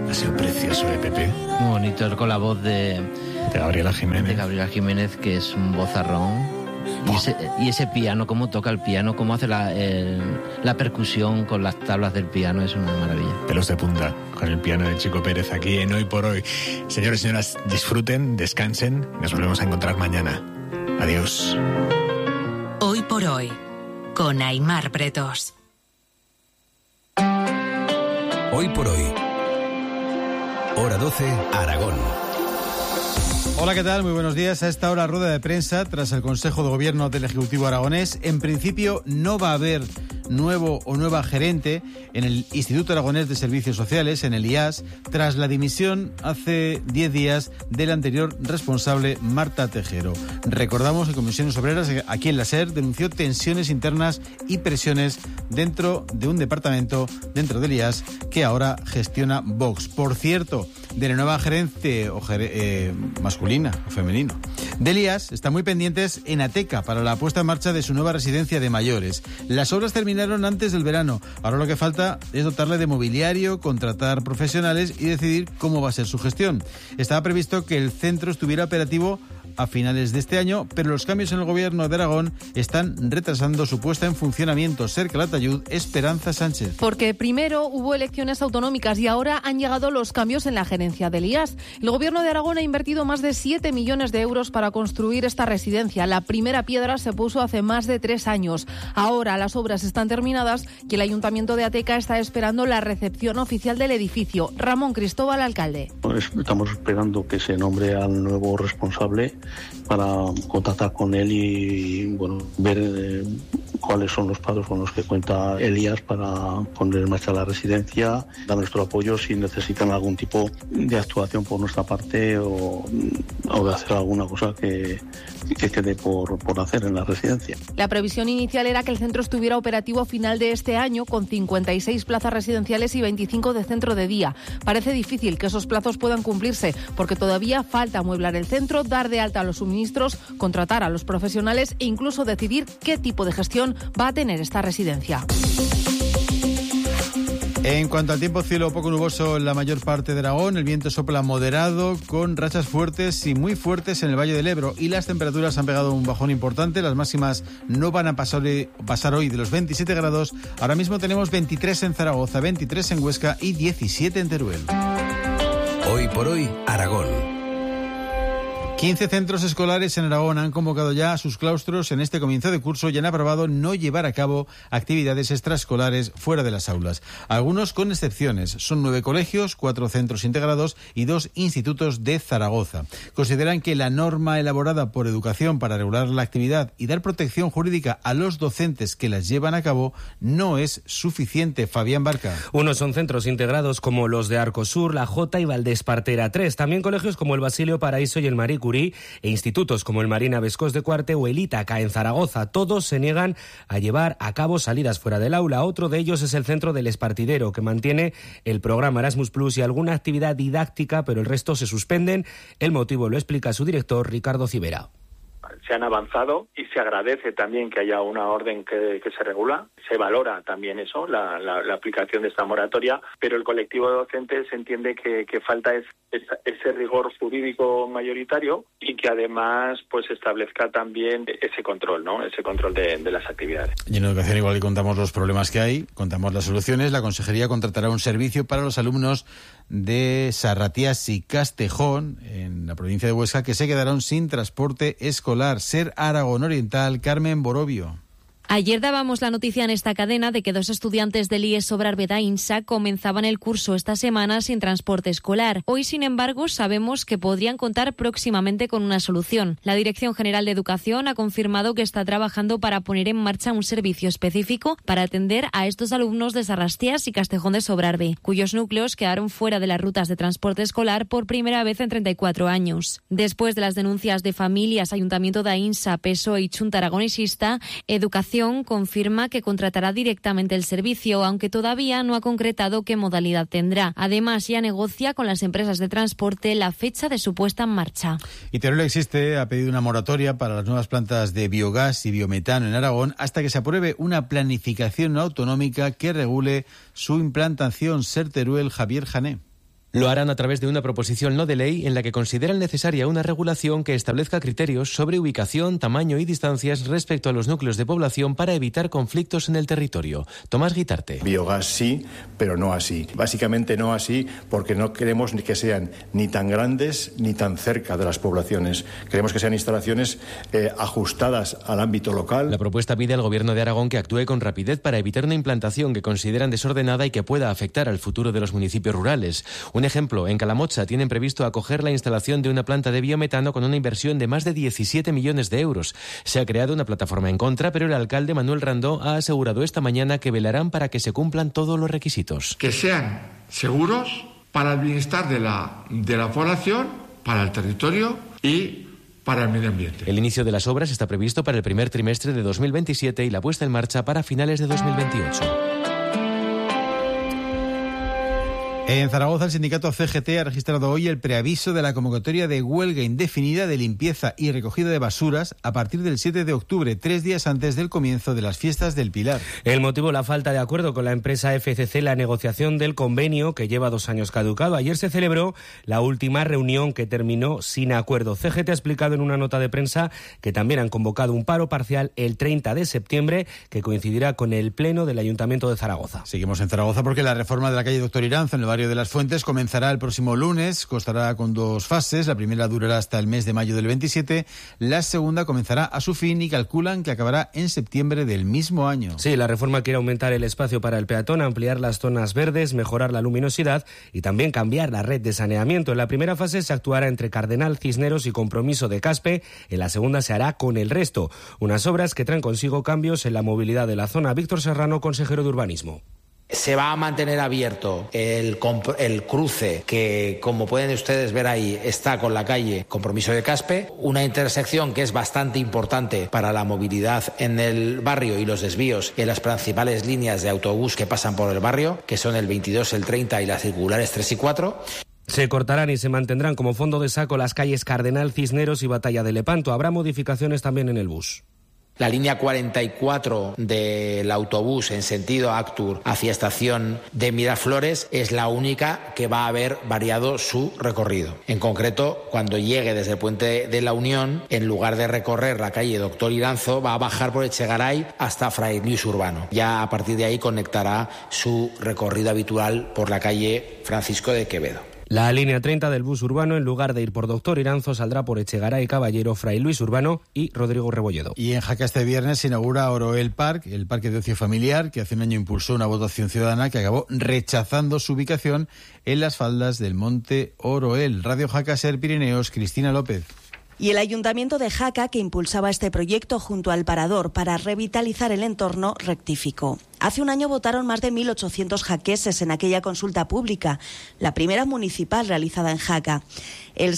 Ha sido precioso, Pepe. Muy bonito, con la voz de Gabriela Jiménez. De Gabriela Jiménez, que es un vozarrón. Y ese piano, cómo toca el piano, cómo hace la percusión con las tablas del piano, es una maravilla. Pelos de punta con el piano de Chico Pérez aquí en Hoy por Hoy. Señores y señoras, disfruten, descansen. Nos volvemos a encontrar mañana. Adiós. Hoy por Hoy, con Aimar Pretos. Hoy por Hoy. Hora 12, Aragón. Hola, ¿qué tal? Muy buenos días. A esta hora, rueda de prensa tras el Consejo de Gobierno del Ejecutivo aragonés. En principio no va a haber nuevo o nueva gerente en el Instituto Aragonés de Servicios Sociales, en el IAS, tras la dimisión hace 10 días del anterior responsable, Marta Tejero. Recordamos que Comisiones Obreras, aquí en la SER, denunció tensiones internas y presiones dentro de un departamento, dentro del IAS, que ahora gestiona Vox. Por cierto, de la nueva gerente masculina o femenino del IAS, están muy pendientes en Ateca para la puesta en marcha de su nueva residencia de mayores. Las obras terminaron antes del verano. Ahora lo que falta es dotarle de mobiliario, contratar profesionales y decidir cómo va a ser su gestión. Estaba previsto que el centro estuviera operativo a finales de este año, pero los cambios en el gobierno de Aragón están retrasando su puesta en funcionamiento. Ser Calatayud, Esperanza Sánchez. Porque primero hubo elecciones autonómicas y ahora han llegado los cambios en la gerencia del IAS. El gobierno de Aragón ha invertido más de 7 millones de euros para construir esta residencia. La primera piedra se puso hace más de 3 años. Ahora las obras están terminadas y el Ayuntamiento de Ateca está esperando la recepción oficial del edificio. Ramón Cristóbal, alcalde. Estamos esperando que se nombre al nuevo responsable para contactar con él y ver cuáles son los pasos con los que cuenta Elías para poner en marcha la residencia, dar nuestro apoyo si necesitan algún tipo de actuación por nuestra parte o de hacer alguna cosa que quede por hacer en la residencia. La previsión inicial era que el centro estuviera operativo a final de este año con 56 plazas residenciales y 25 de centro de día. Parece difícil que esos plazos puedan cumplirse porque todavía falta amueblar el centro, dar de alta a los suministros, contratar a los profesionales e incluso decidir qué tipo de gestión va a tener esta residencia. En cuanto al tiempo, cielo poco nuboso en la mayor parte de Aragón, el viento sopla moderado con rachas fuertes y muy fuertes en el Valle del Ebro y las temperaturas han pegado un bajón importante. Las máximas no van a pasar hoy de los 27 grados. Ahora mismo tenemos 23 en Zaragoza, 23 en Huesca y 17 en Teruel. Hoy por Hoy, Aragón. 15 centros escolares en Aragón han convocado ya a sus claustros en este comienzo de curso y han aprobado no llevar a cabo actividades extraescolares fuera de las aulas. Algunos con excepciones. Son 9 colegios, 4 centros integrados y 2 institutos de Zaragoza. Consideran que la norma elaborada por Educación para regular la actividad y dar protección jurídica a los docentes que las llevan a cabo no es suficiente. Fabián Barca. Unos son centros integrados como los de Arcosur, La Jota y Valdespartera 3. También colegios como el Basilio Paraíso y el Marie Curie e institutos como el Marina Vescós de Cuarte o el Ítaca en Zaragoza. Todos se niegan a llevar a cabo salidas fuera del aula. Otro de ellos es el Centro del Espartidero, que mantiene el programa Erasmus Plus y alguna actividad didáctica, pero el resto se suspenden. El motivo lo explica su director, Ricardo Civera. Se han avanzado y se agradece también que haya una orden que se regula. Se valora también eso, la aplicación de esta moratoria, pero el colectivo de docentes entiende que falta ese rigor jurídico mayoritario y que además pues establezca también ese control, ¿no? Ese control de las actividades. Y en educación igual que contamos los problemas que hay, contamos las soluciones. La Consejería contratará un servicio para los alumnos de Sarratías y Castejón, en la provincia de Huesca, que se quedaron sin transporte escolar. Ser Aragón Oriental, Carmen Borobio. Ayer dábamos la noticia en esta cadena de que 2 estudiantes del IES Sobrarbe INSA comenzaban el curso esta semana sin transporte escolar. Hoy, sin embargo, sabemos que podrían contar próximamente con una solución. La Dirección General de Educación ha confirmado que está trabajando para poner en marcha un servicio específico para atender a estos alumnos de Sarratías y Castejón de Sobrarbe, cuyos núcleos quedaron fuera de las rutas de transporte escolar por primera vez en 34 años. Después de las denuncias de familias, Ayuntamiento de INSA, PSOE y Chunta Aragonesista, Educación confirma que contratará directamente el servicio, aunque todavía no ha concretado qué modalidad tendrá. Además, ya negocia con las empresas de transporte la fecha de su puesta en marcha. Y Teruel Existe ha pedido una moratoria para las nuevas plantas de biogás y biometano en Aragón hasta que se apruebe una planificación autonómica que regule su implantación. Ser Teruel, Javier Jané. Lo harán a través de una proposición no de ley en la que consideran necesaria una regulación que establezca criterios sobre ubicación, tamaño y distancias respecto a los núcleos de población para evitar conflictos en el territorio. Tomás Guitarte. Biogás sí, pero no así. Básicamente no así porque no queremos que sean ni tan grandes ni tan cerca de las poblaciones. Queremos que sean instalaciones ajustadas al ámbito local. La propuesta pide al Gobierno de Aragón que actúe con rapidez para evitar una implantación que consideran desordenada y que pueda afectar al futuro de los municipios rurales. Un ejemplo, en Calamocha tienen previsto acoger la instalación de una planta de biometano con una inversión de más de 17 millones de euros. Se ha creado una plataforma en contra, pero el alcalde Manuel Randó ha asegurado esta mañana que velarán para que se cumplan todos los requisitos. Que sean seguros para el bienestar de la población, para el territorio y para el medio ambiente. El inicio de las obras está previsto para el primer trimestre de 2027 y la puesta en marcha para finales de 2028. En Zaragoza, el sindicato CGT ha registrado hoy el preaviso de la convocatoria de huelga indefinida de limpieza y recogida de basuras a partir del 7 de octubre, 3 días antes del comienzo de las fiestas del Pilar. El motivo, la falta de acuerdo con la empresa FCC, la negociación del convenio que lleva 2 años caducado. Ayer se celebró la última reunión que terminó sin acuerdo. CGT ha explicado en una nota de prensa que también han convocado un paro parcial el 30 de septiembre que coincidirá con el pleno del Ayuntamiento de Zaragoza. Seguimos en Zaragoza porque la reforma de la calle Doctor Iranzo en el barrio de Las Fuentes comenzará el próximo lunes, constará con 2 fases, la primera durará hasta el mes de mayo del 27, la segunda comenzará a su fin y calculan que acabará en septiembre del mismo año. Sí, la reforma quiere aumentar el espacio para el peatón, ampliar las zonas verdes, mejorar la luminosidad y también cambiar la red de saneamiento. En la primera fase se actuará entre Cardenal, Cisneros y Compromiso de Caspe, en la segunda se hará con el resto, unas obras que traen consigo cambios en la movilidad de la zona. Víctor Serrano, consejero de Urbanismo. Se va a mantener abierto el cruce que, como pueden ustedes ver ahí, está con la calle Compromiso de Caspe, una intersección que es bastante importante para la movilidad en el barrio y los desvíos en las principales líneas de autobús que pasan por el barrio, que son el 22, el 30 y las circulares 3 y 4. Se cortarán y se mantendrán como fondo de saco las calles Cardenal, Cisneros y Batalla de Lepanto. Habrá modificaciones también en el bus. La línea 44 del autobús en sentido Actur hacia estación de Miraflores es la única que va a haber variado su recorrido. En concreto, cuando llegue desde el Puente de la Unión, en lugar de recorrer la calle Doctor Iranzo, va a bajar por Echegaray hasta Fray Luis Urbano. Ya a partir de ahí conectará su recorrido habitual por la calle Francisco de Quevedo. La línea 30 del bus urbano, en lugar de ir por Doctor Iranzo, saldrá por Echegaray, Caballero, Fray Luis Urbano y Rodrigo Rebolledo. Y en Jaca este viernes se inaugura Oroel Park, el parque de ocio familiar, que hace un año impulsó una votación ciudadana que acabó rechazando su ubicación en las faldas del monte Oroel. Radio Jaca, Ser Pirineos, Cristina López. Y el Ayuntamiento de Jaca, que impulsaba este proyecto junto al Parador para revitalizar el entorno, rectificó. Hace un año votaron más de 1.800 jaqueses en aquella consulta pública, la primera municipal realizada en Jaca. El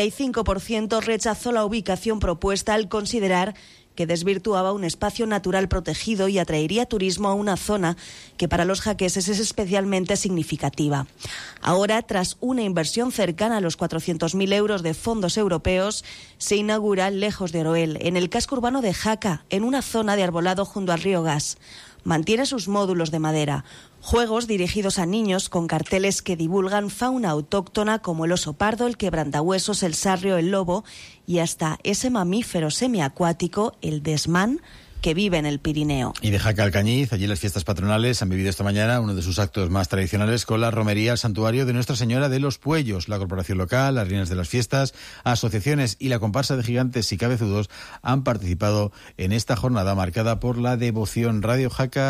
75% rechazó la ubicación propuesta al considerar que desvirtuaba un espacio natural protegido y atraería turismo a una zona que para los jaqueses es especialmente significativa. Ahora, tras una inversión cercana a los 400.000 euros de fondos europeos, se inaugura Lejos de Oroel, en el casco urbano de Jaca, en una zona de arbolado junto al río Gas. Mantiene sus módulos de madera, juegos dirigidos a niños con carteles que divulgan fauna autóctona como el oso pardo, el quebrantahuesos, el sarrio, el lobo y hasta ese mamífero semiacuático, el desmán, que vive en el Pirineo. Y de Jaca Alcañiz, allí las fiestas patronales han vivido esta mañana uno de sus actos más tradicionales con la romería al santuario de Nuestra Señora de los Puellos. La corporación local, las reinas de las fiestas, asociaciones y la comparsa de gigantes y cabezudos han participado en esta jornada marcada por la devoción. Radio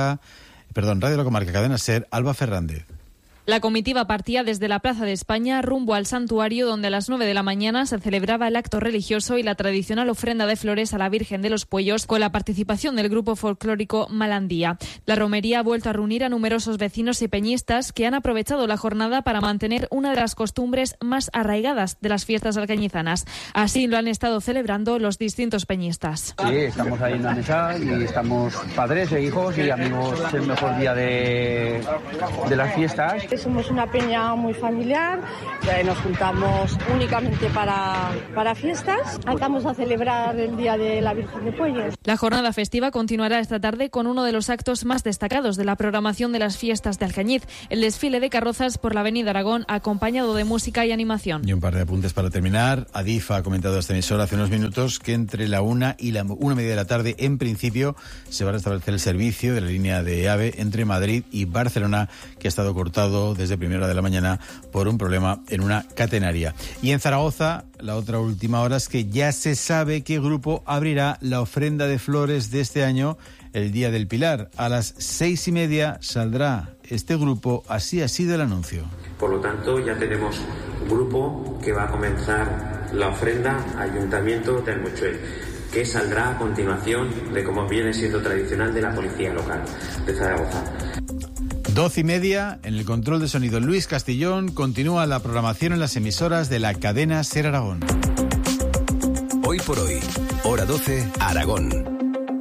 La Comarca, Cadena Ser, Alba Fernández. La comitiva partía desde la Plaza de España rumbo al santuario, donde a las 9 de la mañana se celebraba el acto religioso y la tradicional ofrenda de flores a la Virgen de los Puellos, con la participación del grupo folclórico Malandía. La romería ha vuelto a reunir a numerosos vecinos y peñistas que han aprovechado la jornada para mantener una de las costumbres más arraigadas de las fiestas alcañizanas. Así lo han estado celebrando los distintos peñistas. Sí, estamos ahí en la mesa y estamos padres e hijos y amigos. Es el mejor día de las fiestas. Somos una peña muy familiar, nos juntamos únicamente para fiestas. Vamos a celebrar el Día de la Virgen de Puelles. La jornada festiva continuará esta tarde con uno de los actos más destacados de la programación de las fiestas de Alcañiz, el desfile de carrozas por la Avenida Aragón, acompañado de música y animación. Y un par de apuntes para terminar. Adif ha comentado a esta emisora hace unos minutos que entre la 1 y la 1:30 de la tarde, en principio, se va a restablecer el servicio de la línea de AVE entre Madrid y Barcelona, que ha estado cortado desde primera hora de la mañana por un problema en una catenaria. Y en Zaragoza, la otra última hora es que ya se sabe qué grupo abrirá la ofrenda de flores de este año, el Día del Pilar. A las 6:30 saldrá este grupo, así ha sido el anuncio. Por lo tanto, ya tenemos un grupo que va a comenzar la ofrenda Ayuntamiento de Almuchuel, que saldrá a continuación de, como viene siendo tradicional, de la policía local de Zaragoza. 12:30, en el control de sonido Luis Castillón. Continúa la programación en las emisoras de la cadena SER Aragón. Hoy por hoy, hora 12, Aragón.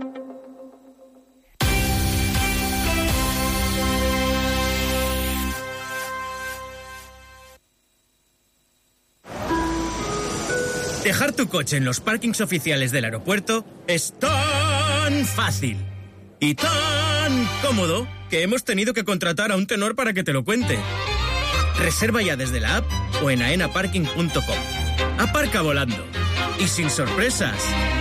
Dejar tu coche en los parkings oficiales del aeropuerto es tan fácil y tan cómodo que hemos tenido que contratar a un tenor para que te lo cuente. Reserva ya desde la app o en aenaparking.com. Aparca volando y sin sorpresas.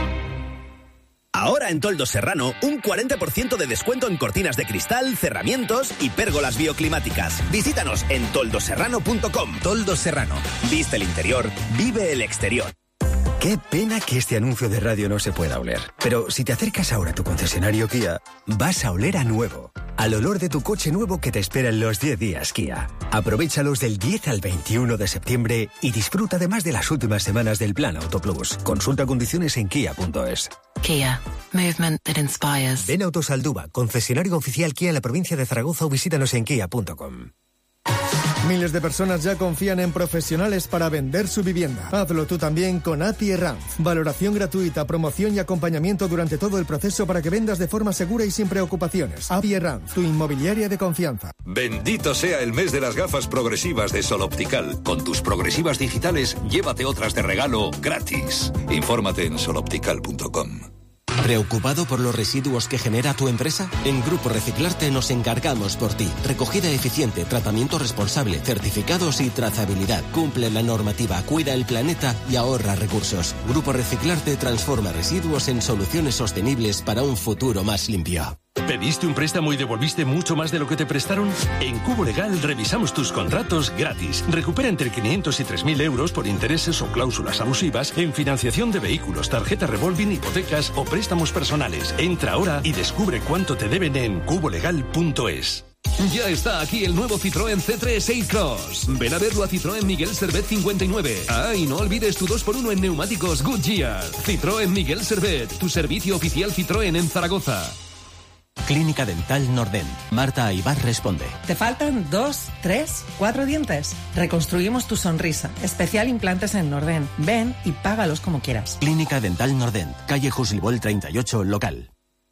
Ahora en Toldos Serrano, un 40% de descuento en cortinas de cristal, cerramientos y pérgolas bioclimáticas. Visítanos en toldoserrano.com. Toldos Serrano. Viste el interior, vive el exterior. Qué pena que este anuncio de radio no se pueda oler. Pero si te acercas ahora a tu concesionario Kia, vas a oler a nuevo. Al olor de tu coche nuevo que te espera en los 10 días Kia. Aprovéchalos del 10 al 21 de septiembre y disfruta además de las últimas semanas del Plan Auto Plus. Consulta condiciones en kia.es. Kia. Movement that inspires. Ven a Autosalduba, concesionario oficial Kia en la provincia de Zaragoza, o visítanos en kia.com. Miles de personas ya confían en profesionales para vender su vivienda. Hazlo tú también con ATI Herranz. Valoración gratuita, promoción y acompañamiento durante todo el proceso para que vendas de forma segura y sin preocupaciones. ATI Herranz, tu inmobiliaria de confianza. Bendito sea el mes de las gafas progresivas de Sol Optical. Con tus progresivas digitales, llévate otras de regalo gratis. Infórmate en soloptical.com. ¿Preocupado por los residuos que genera tu empresa? En Grupo Reciclarte nos encargamos por ti. Recogida eficiente, tratamiento responsable, certificados y trazabilidad. Cumple la normativa, cuida el planeta y ahorra recursos. Grupo Reciclarte transforma residuos en soluciones sostenibles para un futuro más limpio. ¿Pediste un préstamo y devolviste mucho más de lo que te prestaron? En Cubo Legal revisamos tus contratos gratis. Recupera entre 500 y 3.000 euros por intereses o cláusulas abusivas en financiación de vehículos, tarjeta revolving, hipotecas o préstamos personales. Entra ahora y descubre cuánto te deben en cubolegal.es. Ya está aquí el nuevo Citroën C3 A-Cross. Ven a verlo a Citroën Miguel Servet 59. Ah, y no olvides tu 2x1 en neumáticos Goodyear. Citroën Miguel Servet, tu servicio oficial Citroën en Zaragoza. Clínica Dental Nordent. Marta Aybar responde. ¿Te faltan 2, 3, 4 dientes? Reconstruimos tu sonrisa. Especial implantes en Nordent. Ven y págalos como quieras. Clínica Dental Nordent. Calle Jusilbol 38, local.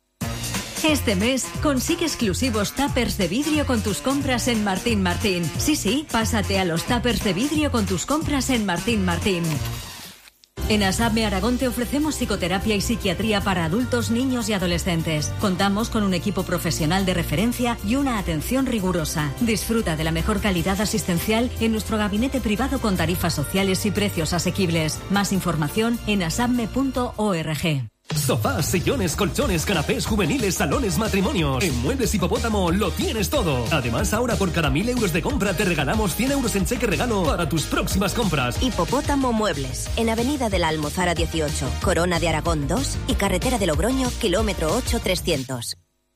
Este mes consigue exclusivos tuppers de vidrio con tus compras en Martín Martín. Sí, pásate a los tuppers de vidrio con tus compras en Martín Martín. En ASAPME Aragón te ofrecemos psicoterapia y psiquiatría para adultos, niños y adolescentes. Contamos con un equipo profesional de referencia y una atención rigurosa. Disfruta de la mejor calidad asistencial en nuestro gabinete privado con tarifas sociales y precios asequibles. Más información en asapme.org. Sofás, sillones, colchones, canapés juveniles, salones, matrimonios. En Muebles Hipopótamo lo tienes todo. Además, ahora por cada 1.000 euros de compra te regalamos 100 euros en cheque regalo para tus próximas compras. Hipopótamo Muebles, en Avenida de la Almozara 18, Corona de Aragón 2 y Carretera de Logroño, kilómetro 8-300.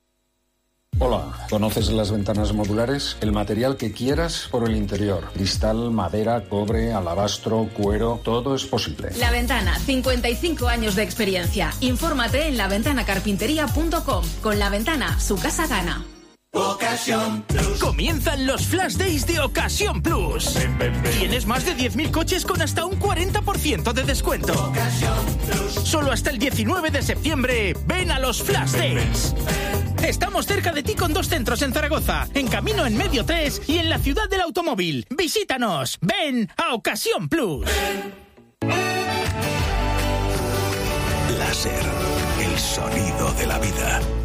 Hola, ¿conoces las ventanas modulares? El material que quieras por el interior. Cristal, madera, cobre, alabastro, cuero, todo es posible. La Ventana, 55 años de experiencia. Infórmate en laventanacarpintería.com. Con La Ventana, su casa gana. Ocasión Plus. Comienzan los Flash Days de Ocasión Plus. Tienes más de 10.000 coches con hasta un 40% de descuento. Ocasión Plus. Solo hasta el 19 de septiembre. Ven a los Flash Days. Estamos cerca de ti con 2 centros en Zaragoza, en Camino en Medio 3 y en la ciudad del automóvil. Visítanos. Ven a Ocasión Plus. Láser, el sonido de la vida.